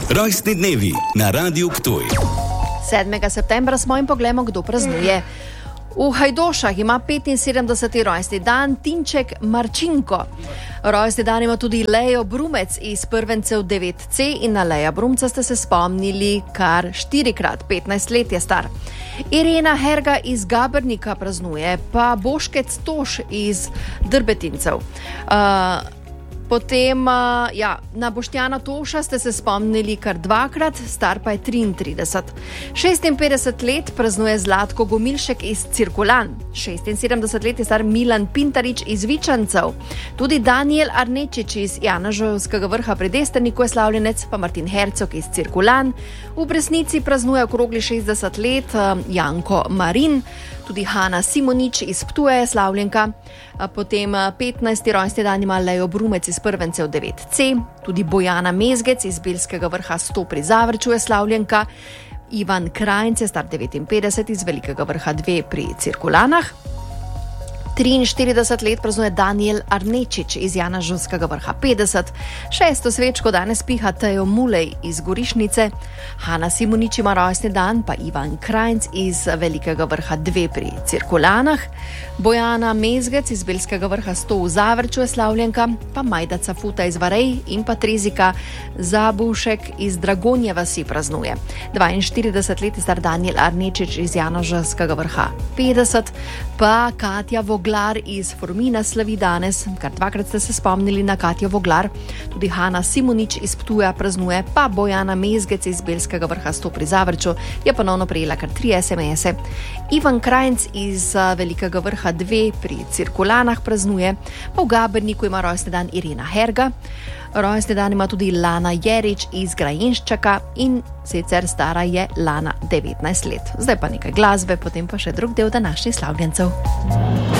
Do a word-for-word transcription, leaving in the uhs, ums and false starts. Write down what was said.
Rojstni dnevi na Radiu Ptuj. sedmega septembra smo in poglejmo, kdo praznuje. V Hajdošah ima petinsedemdeseti rojstni dan Tinček Marčinko. Rojstni dan ima tudi Lejo Brumec iz prvencev devet C in na Leja Brumca ste se spomnili kar štirikrat, petnajst let je star. Irena Herga iz Gabernika praznuje, pa Boškec Toš iz Drbetincev. Uh, Potem, ja, na Boštjana Toša ste se spomnili kar dvakrat, star pa je triintrideset. šestinpetdeset let praznuje Zlatko Gomilšek iz Cirkulan. šestinsedemdeset let je star Milan Pintarič iz Vičancev. Tudi Daniel Arnečič iz Janaževskega Vrha pri Desterniku je slavljenec, pa Martin Hercog iz Cirkulan. V Bresnici praznuje okrogli šestdeset let Janko Marin. Tudi Hana Simonič iz Ptuja je slavljenka. Potem petnajsti rojstni dan ima Lejo Brumec iz prvencev devet C. Tudi Bojana Mezgec iz Belskega Vrha sto pri Zavrču je slavljenka. Ivan Krajnc je star devetinpetdeset iz Velikega Vrha dve pri Cirkulanah. triinštirideset let praznuje Daniel Arnečič iz Janaževskega Vrha petdeset. Šesto svečko danes piha Tejo Mulej iz Gorišnice. Hana Simonič ima rojstni dan, pa Ivan Krajnc iz Velikega Vrha dve pri Cirkulanah. Bojana Mezgec iz Belskega Vrha sto v Zavrču je slavljenka, pa Majda Cafuta iz Varej in pa Trezika Zabušek iz Dragonje vasi praznuje. dvainštirideset let je star Daniel Arnečič iz Janaževskega Vrha petdeset, pa Katja Voglar iz Formina slavi danes, kar dvakrat ste se spomnili na Katjo Voglar. Tudi Hana Simonič iz Ptuja praznuje, pa Bojana Mezgec iz Belskega Vrha sto pri Zavrču je ponovno prejela kar tri es em ese. Ivan Krajnc iz Velikega Vrha dve pri Cirkulanah praznuje, pa v Gaberniku ima rojstni dan Irena Herga. Rojstni dan ima tudi Lana Jerič iz Grajenščaka in sicer stara je Lana devetnajst let. Zdaj pa nekaj glasbe, potem pa še drug del današnjih slavljencev.